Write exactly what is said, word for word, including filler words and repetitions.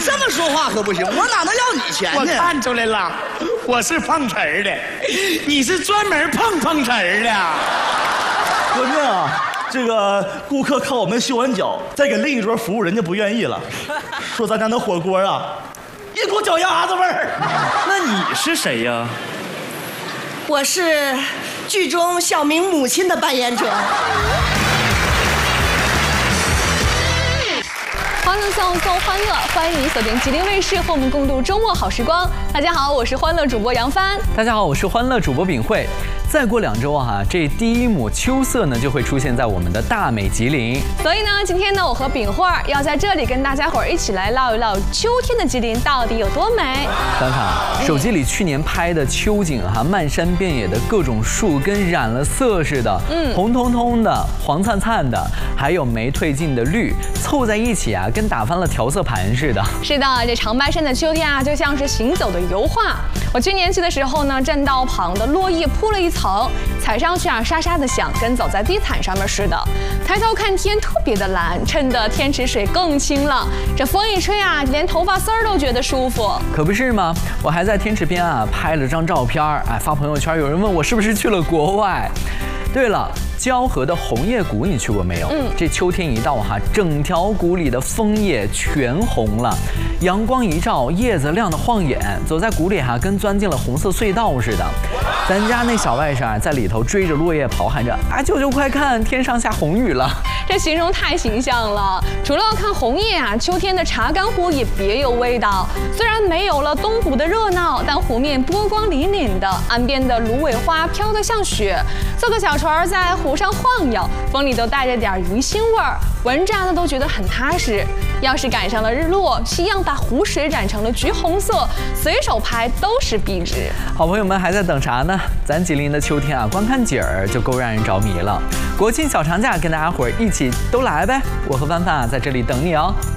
这么说话可不行，我哪能要你钱呢？ 我看出来了，我是碰瓷儿的，你是专门碰碰瓷儿的。 关键啊，这个顾客靠我们修完脚，再给另一桌服务，人家不愿意了，说咱家那火锅啊，一股脚丫子味儿。 那你是谁呀？ 我是剧中小明母亲的扮演者。 欢乐颂颂欢乐，欢迎锁定吉林卫视和我们共度周末好时光。大家好，我是欢乐主播杨帆。 大家好，我是欢乐主播秉慧。再过两周啊，这第一抹秋色呢就会出现在我们的大美吉林。 所以呢，今天呢，我和秉慧要在这里跟大家伙儿一起来唠一唠秋天的吉林到底有多美。 凡凡，手机里去年拍的秋景哈、啊，漫山遍野的各种树跟染了色似的，嗯，红彤彤的、黄灿灿的，还有没褪尽的绿，凑在一起啊，跟打翻了调色盘似的。 是的，这长白山的秋天啊，就像是行走的油画。我去年去的时候呢，栈道旁的落叶铺了一层，踩上去啊，沙沙的响，跟走在地毯上面似的。抬头看天，特别的蓝，衬得天池水更清了。这风一吹啊，连头发丝儿都觉得舒服。 可不是吗？我还在天池边啊拍了张照片，哎，发朋友圈，有人问我是不是去了国外。对了，蛟河的红叶谷你去过没有？嗯，这秋天一到哈，整条谷里的枫叶全红了，阳光一照，叶子亮得晃眼，走在谷里哈，跟钻进了红色隧道似的。咱家那小外甥在里头追着落叶跑，喊着啊，舅舅快看，天上下红雨了。 这形容太形象了。除了看红叶啊，秋天的查干湖也别有味道。虽然没有了东湖的热闹，但湖面波光粼粼的，岸边的芦苇花飘得像雪，坐个小船在湖上晃悠，风里都带着点鱼腥味儿，闻着呢都觉得很踏实。要是赶上了日落，夕阳把湖水染成了橘红色，随手拍都是壁纸。 好朋友们还在等啥呢？咱吉林的秋天啊，光看景儿就够让人着迷了。国庆小长假跟大家伙儿一起都来呗！我和帆帆啊在这里等你哦。